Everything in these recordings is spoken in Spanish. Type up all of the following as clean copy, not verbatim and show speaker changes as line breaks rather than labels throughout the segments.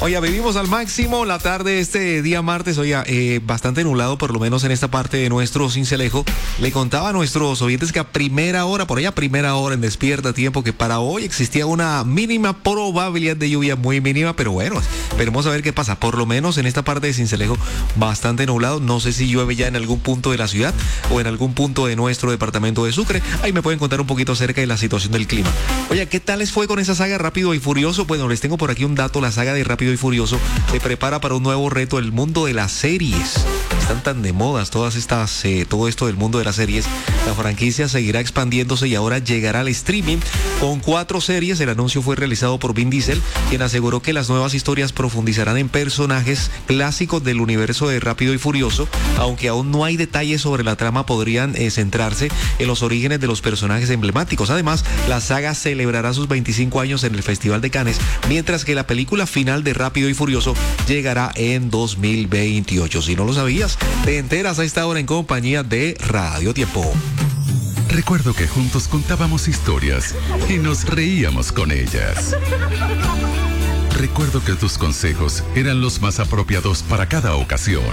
Oiga, vivimos al máximo la tarde este día martes. Oiga, bastante nublado, por lo menos en esta parte de nuestro Sincelejo. Le contaba a nuestros oyentes que a primera hora, por allá a primera hora en Despierta Tiempo, que para hoy existía una mínima probabilidad de lluvia, muy mínima, pero bueno, esperemos a ver qué pasa. Por lo menos en esta parte de Sincelejo, bastante nublado. No sé si llueve ya en algún punto de la ciudad o en algún punto de nuestro departamento de Sucre. Ahí me pueden contar un poquito acerca de la situación del clima. Oye, ¿qué tal les fue con esa saga Rápido y Furioso? Bueno, les tengo por aquí un dato. La saga de Rápido y Furioso se prepara para un nuevo reto, el mundo de las series. Están tan de modas todas estas, todo esto del mundo de las series. La franquicia seguirá expandiéndose y ahora llegará al streaming con 4 series. El anuncio fue realizado por Vin Diesel, quien aseguró que las nuevas historias profundizarán en personajes clásicos del universo de Rápido y Furioso. Aunque aún no hay detalles sobre la trama, podrían centrarse en los orígenes de los personajes emblemáticos. Además, la saga celebrará sus 25 años en el Festival de Cannes, mientras que la película final de Rápido y Furioso llegará en 2028. Si no lo sabías, te enteras a esta hora en compañía de Radio Tiempo.
Recuerdo que juntos contábamos historias y nos reíamos con ellas. Recuerdo que tus consejos eran los más apropiados para cada ocasión.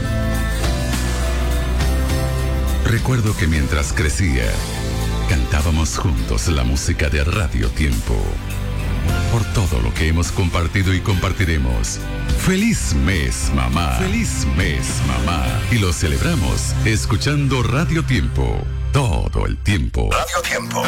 Recuerdo que mientras crecía, cantábamos juntos la música de Radio Tiempo. Por todo lo que hemos compartido y compartiremos. ¡Feliz mes, mamá! ¡Feliz mes, mamá! Y lo celebramos escuchando Radio Tiempo. Todo el tiempo.
Radio Tiempo.